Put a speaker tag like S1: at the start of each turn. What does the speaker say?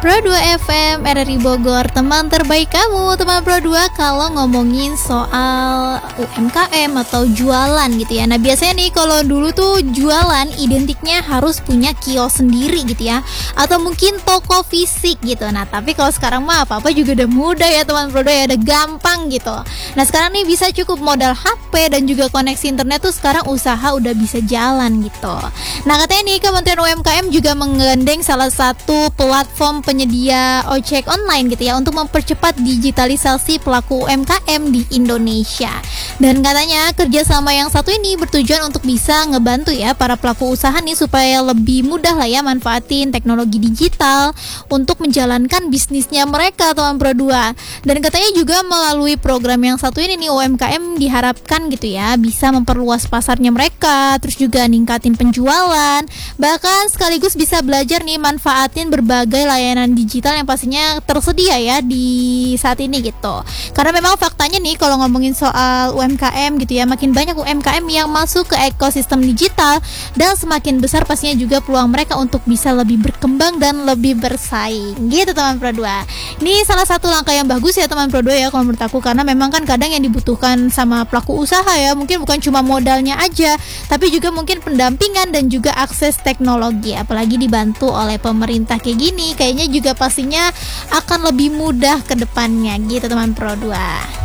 S1: Pro 2 FM RRI Bogor, teman terbaik kamu. Teman Pro 2 kalau ngomongin soal UMKM atau jualan gitu ya. Nah biasanya nih kalau dulu tuh jualan identiknya harus punya kios sendiri gitu ya, atau mungkin toko fisik gitu. Nah tapi kalau sekarang mah apa-apa juga udah mudah ya teman Pro 2 ya, udah gampang gitu. Nah sekarang nih bisa cukup modal HP dan juga koneksi internet tuh sekarang usaha udah bisa jalan gitu. Nah katanya nih Kementerian UMKM juga menggandeng salah satu platform penyedia ojek online gitu ya untuk mempercepat digitalisasi pelaku UMKM di Indonesia. Dan katanya kerjasama yang satu ini bertujuan untuk bisa ngebantu ya para pelaku usaha nih supaya lebih mudah lah ya manfaatin teknologi digital untuk menjalankan bisnisnya mereka teman Pro 2. Dan katanya juga melalui program yang satu ini nih UMKM diharapkan gitu ya bisa memperluas pasarnya mereka, terus juga ningkatin penjualan, bahkan sekaligus bisa belajar nih manfaatin berbagai layanan digital yang pastinya tersedia ya di saat ini gitu. Karena memang faktanya nih kalau ngomongin soal UMKM gitu ya, makin banyak UMKM yang masuk ke ekosistem digital dan semakin besar pastinya juga peluang mereka untuk bisa lebih berkembang dan lebih bersaing gitu teman Pro 2. Ini salah satu langkah yang bagus ya teman Pro 2 ya kalau menurut aku, karena memang kan kadang yang dibutuhkan sama pelaku usaha ya mungkin bukan cuma modalnya aja, tapi juga mungkin pendampingan dan juga akses teknologi, apalagi dibantu oleh pemerintah kayak gini, kayaknya juga pastinya akan lebih mudah ke depannya gitu teman Pro 2.